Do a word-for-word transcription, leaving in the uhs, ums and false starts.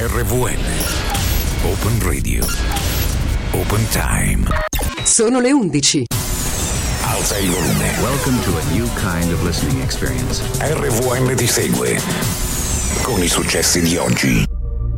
R V N. Open Radio. Open Time. Sono le undici. Alza il volume. Welcome to a new kind of listening experience. R V N ti segue con i successi di oggi.